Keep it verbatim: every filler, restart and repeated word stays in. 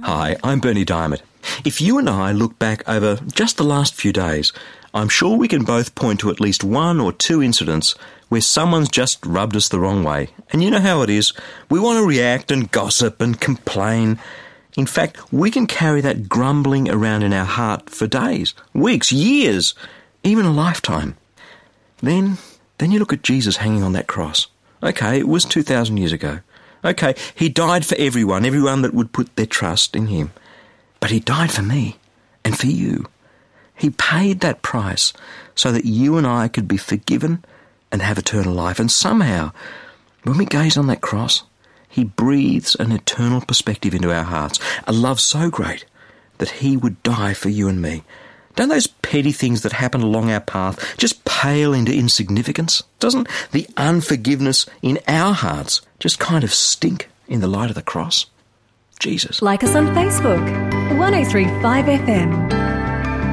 Hi, I'm Bernie Diamond. If you and I look back over just the last few days, I'm sure we can both point to at least one or two incidents where someone's just rubbed us the wrong way. And you know how it is. We want to react and gossip and complain. In fact, we can carry that grumbling around in our heart for days, weeks, years, even a lifetime. Then, then you look at Jesus hanging on that cross. Okay, it was two thousand years ago. Okay, he died for everyone, everyone that would put their trust in him. But he died for me and for you. He paid that price so that you and I could be forgiven and have eternal life. And somehow, when we gaze on that cross, he breathes an eternal perspective into our hearts, a love so great that he would die for you and me. Don't those petty things that happen along our path just pale into insignificance? Doesn't the unforgiveness in our hearts just kind of stink in the light of the cross? Jesus. Like us on Facebook, one oh three five F M.